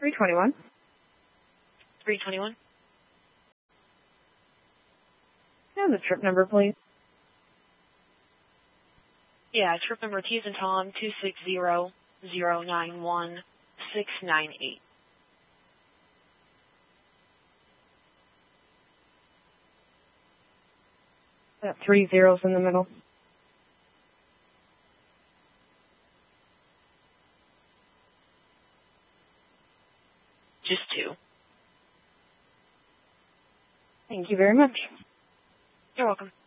321. 321. And the trip number, please. Yeah, trip number T as in Tom, 260-091-698. That 3 zeros in the middle. Just 2. Thank you very much. You're welcome.